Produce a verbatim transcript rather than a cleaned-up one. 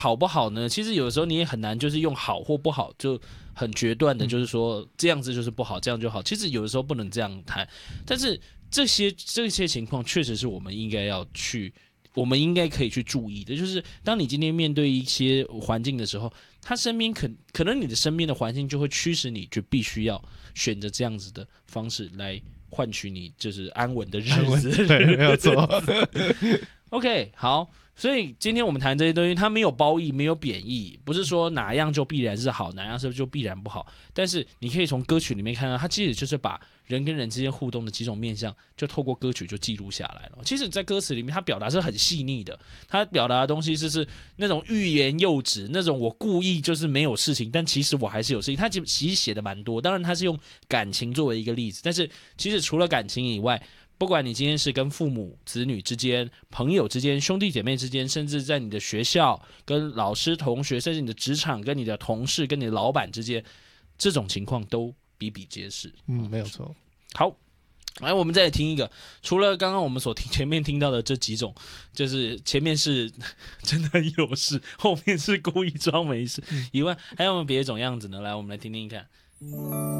好不好呢？其实有的时候你也很难，就是用好或不好就很决断的，就是说这样子就是不好，这样就好。其实有的时候不能这样谈，但是这些这些情况确实是我们应该要去，我们应该可以去注意的。就是当你今天面对一些环境的时候，他身边可可能你的身边的环境就会驱使你，就必须要选择这样子的方式来换取你就是安稳的日子。 对，没有错。 OK， 好。所以今天我们谈这些东西，它没有褒义，没有贬义，不是说哪样就必然是好，哪样是就必然不好。但是你可以从歌曲里面看到，它其实就是把人跟人之间互动的几种面向，就透过歌曲就记录下来了。其实，在歌词里面，它表达是很细腻的，它表达的东西就是那种欲言又止，那种我故意就是没有事情，但其实我还是有事情。它其实写的蛮多，当然它是用感情作为一个例子，但是其实除了感情以外，不管你今天是跟父母、子女之间、朋友之间、兄弟姐妹之间，甚至在你的学校、跟老师、同学，甚至你的职场、跟你的同事、跟你的老板之间，这种情况都比比皆是。 嗯，没有错。 好，来，我们再来听一个，除了刚刚我们所听前面听到的这几种，就是前面是真的很有事，后面是故意装没事以外，还有没有别种样子呢？来，我们来听听看。